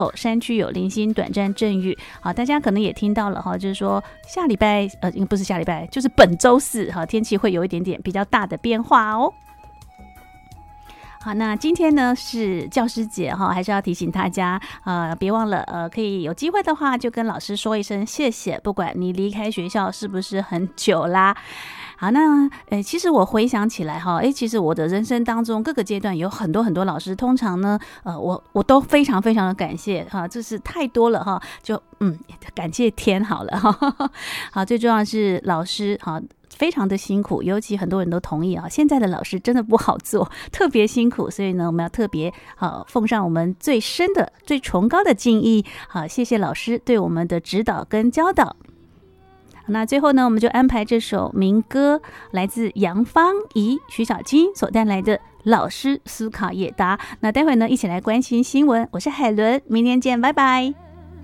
山区有零星短暂阵雨。好，大家可能也听到了哈，就是说下礼拜不是下礼拜，就是本周四哈，天气会有一点点比较大的变化哦。好，那今天呢是教师节哈，还是要提醒大家别忘了可以有机会的话就跟老师说一声谢谢，不管你离开学校是不是很久啦。好，那其实我回想起来哈，其实我的人生当中各个阶段有很多很多老师，通常呢我都非常非常的感谢哈，这是太多了哈，就感谢天好了哈。好，最重要的是老师好。非常的辛苦，尤其很多人都同意啊，现在的老师真的不好做，特别辛苦，所以呢，我们要特别奉上我们最深的、最崇高的敬意。好，谢谢老师对我们的指导跟教导。那最后呢，我们就安排这首民歌，来自杨芳仪、徐小菁所带来的《老师思考也答》。那待会呢，一起来关心新闻。我是海伦，明天见，拜拜。